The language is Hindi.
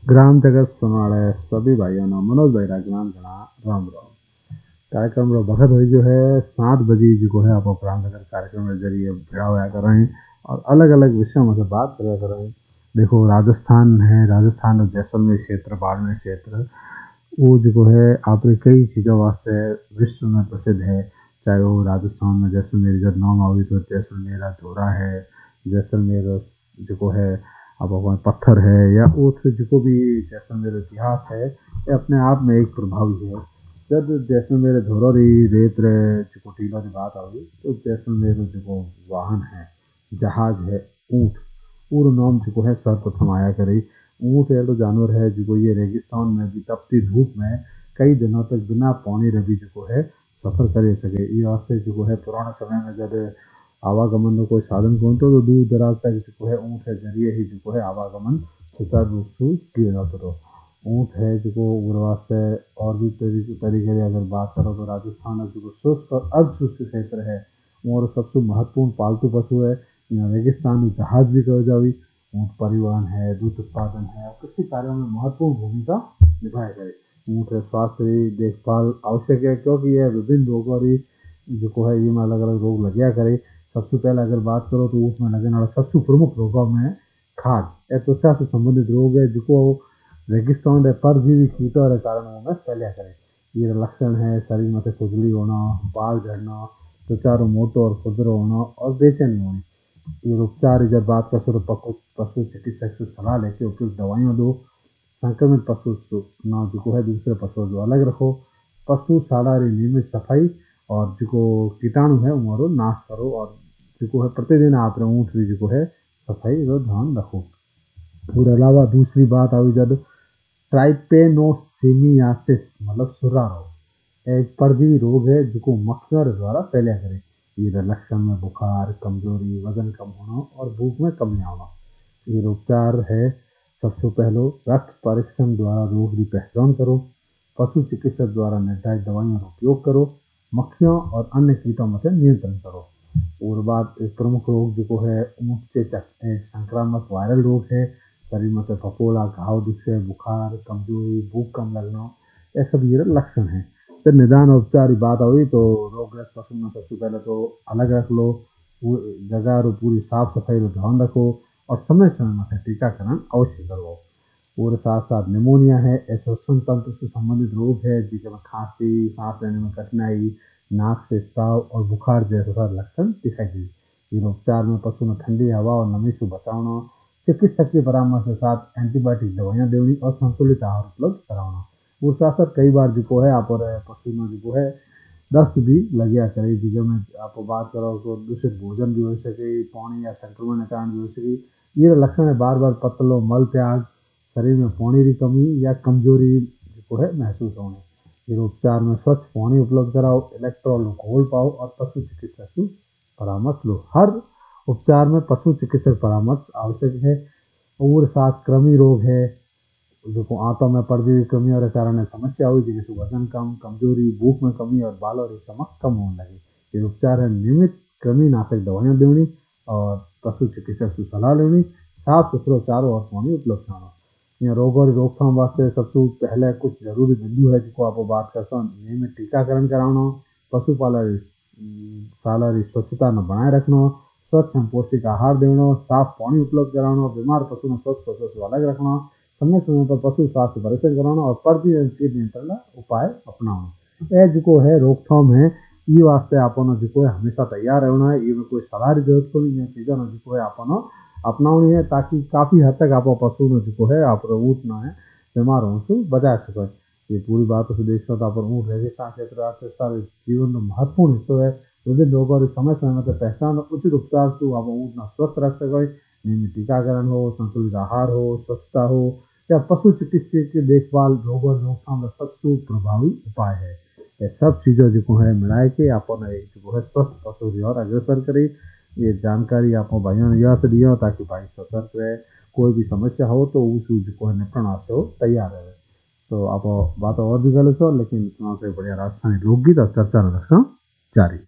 ग्राम जगत सुनाड़े सभी भाइयों ने मनोज भाई राजमान घना राम राम। कार्यक्रम रो वक्त हुई जो है 7 बजे जो है आप ग्राम जगत कार्यक्रम के जरिए भिड़ा हुआ कर रहे हैं और अलग अलग विषयों में से बात कर रहे हैं। देखो राजस्थान है, राजस्थान और जैसलमेर क्षेत्र, बाड़मेर क्षेत्र, वो जो है आपने कई चीज़ों वास्ते विश्व में प्रसिद्ध है। चाहे वो राजस्थान में जैसलमेर जब नाम आई तो जैसलमेर धोरा है, जैसलमेर जो है अब पत्थर है, या वो जो भी जैसलमेर इतिहास है ये अपने आप में एक प्रभावी है। जब जैसलमेर धोरी रेत रे जो टीला की बात आई तो जैसलमेर जो वाहन है, जहाज है, ऊँट, पूरा नाम जो है सर्वप्रथम आया करे। ऊँट ऐसा जानवर है जो ये रेगिस्तान में भी तपती धूप में कई दिनों तक बिना पानी रवि जो है सफर कर सके। ये वास्ते जो है पुराने समय में जब आवागमन कोई साधन कौन तो दूर दराज तक जो है ऊँट के जरिए ही जो है आवागमन सुचारू रूप से किया जाता था। ऊँट है जो वास्ते और भी तरीके की अगर बात करो तो राजस्थान जो शुष्क और अर्धशुष्क क्षेत्र है और सबसे महत्वपूर्ण पालतू पशु है। यहाँ रेगिस्तान जहाज भी कहो जावी। ऊँट परिवहन है, दूध उत्पादन है और कृषि कार्यों में महत्वपूर्ण भूमिका निभाया करे। ऊँट स्वास्थ्य देखभाल आवश्यक है क्योंकि यह विभिन्न रोगों जो है ये में अलग अलग रोग लगिया करे। सबसे पहले अगर बात करो तो ऊँट में लगने वाला सबसे प्रमुख रोगों में खाद या त्वचा से संबंधित रोग है जिसको रेगिस्तान के परजीवी कीटों के कारण में फैलिया करे। ये लक्षण है शरीर में से खुजली होना, बाल झड़ना, त्वचा मोटो और खुदरो होना और बेचैनी होनी। ये उपचार जब बात करते तो पशु चिकित्सक से सलाह लेके उपयुक्त दवाइयाँ दो। संक्रमित पशु ना जो है दूसरे पशु जो अलग रखो। पशुशाला की नियमित सफाई और जो कीटाणु है उनको नाश करो और जो है प्रतिदिन आप ऊँट की जो है सफाई का ध्यान रखो। और अलावा दूसरी बात आई जब ट्राइपेनोसोमियासिस मतलब सुरा रोग, एक परजीवी रोग है जो मक्खियों द्वारा फैलिया करे। ये लक्षण में बुखार, कमजोरी, वजन कम होना और भूख में कमी आना। ये उपचार है सबसे पहले रक्त परीक्षण द्वारा रोग की पहचान करो। पशु चिकित्सक द्वारा निर्धारित दवाइयों का उपयोग करो। मक्खियों और अन्य कीटों में से नियंत्रण करो। और बात एक प्रमुख रोग जो है ऊँट चेचक, एक संक्रामक वायरल रोग है। शरीर में से फफोला, घाव दिखे, बुखार, कमजोरी, भूख कम लगना, ये सब ये लक्षण है। फिर निदान और उपचार की बात हुई तो रोगग्रस्त पशु में सबसे पहले तो अलग रख लो, जगह और पूरी साफ सफाई का ध्यान रखो और समय समय में टीकाकरण अवश्य करवाओ। और साथ साथ निमोनिया है, श्वसन तंत्र से संबंधित रोग है जिसमें खांसी, सांस लेने में कठिनाई, नाक से स्राव और बुखार जैसे लक्षण दिखाई दी। इन उपचार में पशु में ठंडी हवा और नमी से बचाना, चिकित्सक के परामर्श के साथ एंटीबायोटिक दवाइयाँ देनी और संतुलित आहार उपलब्ध कराना। और साथ साथ कई बार जो है आप पशु में जो है दस्त भी लगिया करे। जिसमें में आप बात करो तो दूषित भोजन भी हो सके, पानी या संक्रमण के कारण भी हो सके। ये लक्षण है बार बार पतलो मल त्याग, शरीर में पानी की कमी या कमजोरी जो है महसूस होने। फिर उपचार में स्वच्छ पानी उपलब्ध कराओ, इलेक्ट्रॉल घोल पाओ और पशु चिकित्सक से परामर्श लो। हर उपचार में पशु चिकित्सक परामर्श आवश्यक है। और साथ कृमि रोग है जो आंतों में परजीवी कृमियों के कारण समस्या हुई जैसे वजन कम, कमजोरी, भूख में कमी और बालों की चमक कम होने लगी। ये उपचार है नियमित कृमिनाशक दवाइयाँ देनी और पशु चिकित्सक से सलाह लेनी, साफ सुथरा चारों और पानी उपलब्ध कराना। यहाँ रोगों की रोकथाम वास्ते सबसे पहले कुछ जरूरी बिंदु है जिसको आप बात करते हैं। नियमित टीकाकरण कराना, पशुपालन शाला की स्वच्छता न बनाए रखना, स्वच्छ एवं पौष्टिक आहार देना, साफ पानी उपलब्ध कराना, बीमार पशु में स्वस्थ पशु से अलग रखना, समय समय पर पशु स्वास्थ्य परीक्षण कराना और परजी नियंत्रण उपाय अपनाना। यह जो है रोकथाम है ये वास्ते आपने जो है हमेशा तैयार रहना है। ये में कोई सलाह की जरूरत को नहीं है, चीज़ों जो है आपने अपनानी है ताकि काफ़ी हद तक आप पशु ने जो है आप ऊँट ना है बीमार होने से बचा सके। ये पूरी बात उसे देखता तो आप ऊँट रेगिस्तान क्षेत्र जीवन में महत्वपूर्ण हिस्सा है। विभिन्न रोगों की समय समय पर पहचान और उचित उपचार से आप ऊँट ना स्वस्थ रख सके। नियमित टीकाकरण हो, संतुलित आहार हो, स्वच्छता हो या पशु चिकित्सक की देखभाल रोगों रोकथाम का सबसे प्रभावी उपाय है। ये सब चीज़ों जो है मिलाए के अपन जो है स्वस्थ पशु की ओर अग्रसर करें। ये जानकारी आप भाइयों ने यहाँ से दिया ताकि भाई सतर्क रहे, कोई भी समस्या हो तो उस जो है निपटन आपसे हो तैयार रहे। तो आप बात और भी गलत हो लेकिन से बढ़िया राजस्थानी लोकगीत और चर्चा रखना जारी।